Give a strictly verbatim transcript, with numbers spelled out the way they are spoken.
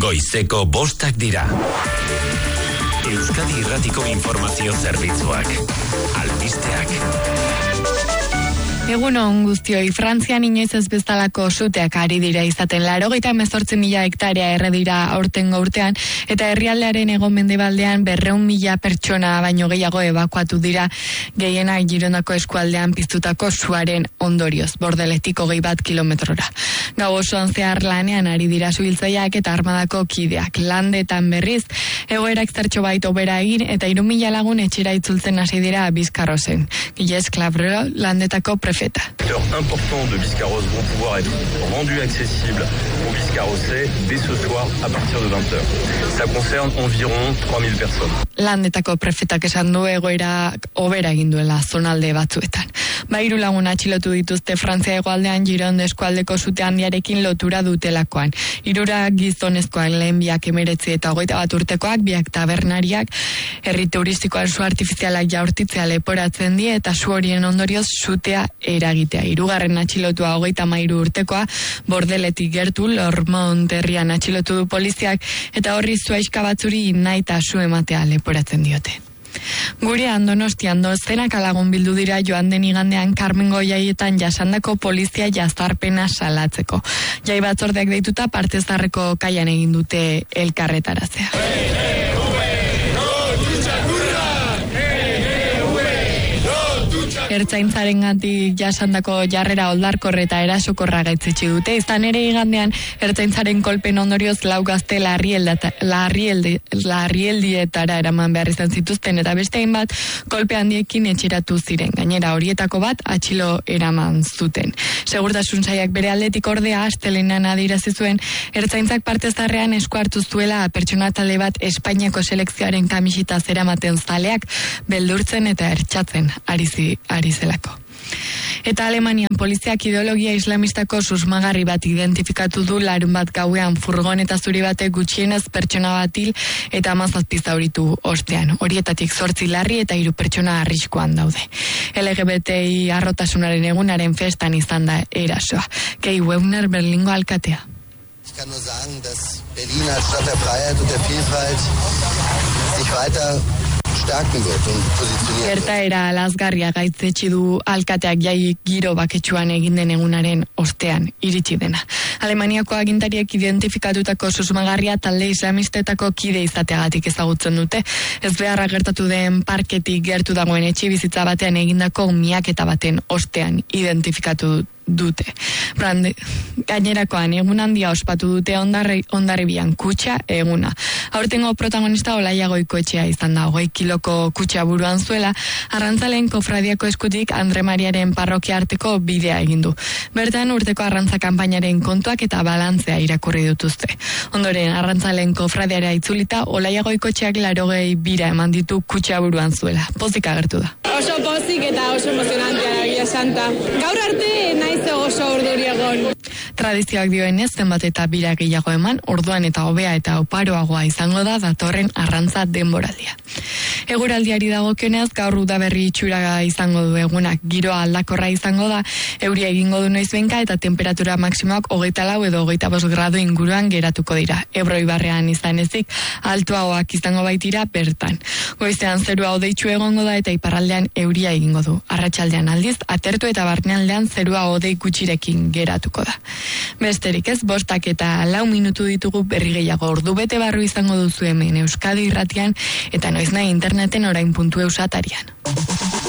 Goizeko bostak dira. Euskadi Irratiko Informazio Zerbitzuak. Albisteak. Egun on guztioi, Frantzian inoiz ez bezalako suteak ari dira izaten laurogeita hemezortzi mila hektarea erre dira aurtengo urtean, eta herrialdearen hego-mendebaldean berrehun mila pertsona baino gehiago ebakuatu dira, gehienak Girondako eskualdean piztutako suaren ondorioz, Bordeletik hogei bat kilometrora. Gau osoan zehar lanean ari dira suhiltzaileak eta armadako kideak, landetan berriz, egoerak zertxo bait hobera egin eta hiru mila lagun etxera itzultzen hasi dira Bizkarrozen. Gilles Clavrero, landetako prefeta. Un important de Biscarrosse vont pouvoir être rendus accessibles aux Biscarrossais dès ce soir à partir de vingt heures. Ça concerne environ trois mille personnes. Landetako prefetak esan du egoera hobera egin duela zonalde batzuetan. Ba, hiru lagun atxilotu dituzte Frantzia hegoaldean Gironde eskualdeko sute handiarekin lotura dutelakoan. Hirura gizonezkoak, lehen biak emeretzi eta hogeita bat urtekoak, biak tabernariak, herri turistikoan su artifizialak jaurtitzea leporatzen die eta su horien ondorioz sutea eragitea. Hirugarren atxilotua hogeita hamairu urtekoa, Bordeletik gertu, Lormont herrian atxilotu du poliziak, eta horri zuaiska batzuri nahi eta su ematea leporatzen diote. Gurean Donostian dozenak alagun bildu dira joan den igandean Karmengo jaietan jasandako polizia jazarpena salatzeko. Jai batzordeak deituta partezarreko kaian egin dute elkarretarazea. Ertzaintzaren gantik jasandako jarrera oldarkorre eta erasokorra gaitzetsi dute. Izan ere igandean ertzaintzaren kolpen ondorioz lau gazte larrieldietara eraman behar izan zituzten eta beste hainbat kolpe handiekin etxeratu ziren. Gainera horietako bat atxilo eraman zuten. Segurtasun sailak bere aldetik ordea astelehenean adierazi zuen ertzaintzak partezarrean esku hartu zuela pertsona talde bat Espainiako selekzioaren kamisita zeramaten zaleak beldurtzen eta ertsatzen ari zi ari zelako. Eta Alemanian poliziak ideologia islamistako susmagarri bat identifikatu du larun bat gauean furgoneta zuri batek gutxienez pertsona bat hil eta hamazazpi zauritu ostean. Horietatik zortzi larri eta hiru pertsona arriskuan daude. L G B T I arrotasunaren egunaren festan izan da erasoa. Kei Webner, Berlingo alkatea. Ich kann nur sagen, dass Berlin als Stadt der Freiheit und der Vielfalt sich weiter stärken wird und positionieren. Gertaera lazgarria gaitzetsi du alkateak jai giro baketsuan egin den egunaren ostean iritsi dena. Alemaniako agintariek identifikatutako susmagarria talde islamistetako kide izateagatik ezagutzen dute. Ez beharra gertatu den parketik gertu dagoen etxebizitza batean egindako miaketa baten ostean identifikatu dute. Brande, gainerakoan egun handia ospatu dute ondarri, ondarribian kutxa eguna. Aurtengo protagonista Olaia Goikoetxea izan da, hogei kiloko kutxa buruan zuela, arrantzaleen kofradiako eskutik Andre Mariaren parrokia arteko bidea egin du. Bertan urteko arrantza kanpainaren kontuak eta balantzea irakurri dituzte. Ondoren arrantzaleen kofradiara itzulita Olaia Goikoetxeak laurogei bira eman ditu kutxa buruan zuela. Pozik agertu da. Oso pozik eta oso emozionantea egia santa. Gaur arte naiz oso urduri egon. Tradizioak dioenez zenbat eta bira gehiago eman, orduan eta hobea eta oparoagoa izango da datorren arrantza denboraldia. Eguraldiari dagokionez gaur udaberri itxura izango du egunak, giroa aldakorra izango da, euria egingo du noizbenka eta temperatura maksimoak hogeita lau edo hogeita bost gradu inguruan geratuko dira. Ebro ibarrean izan ezik, altuagoak izango baitira bertan. Goizean zerua hodeitsu egongo da eta iparraldean euria egingo du. Arratsaldean aldiz, atertu eta barnealdean zerua hodei gutxirekin geratuko da. Besterik ez, bostak eta lau minutu ditugu berri gehiago ordu bete barru izango duzu hemen Euskadi Irratian eta noiz nahi interneten orain puntu eusatarian.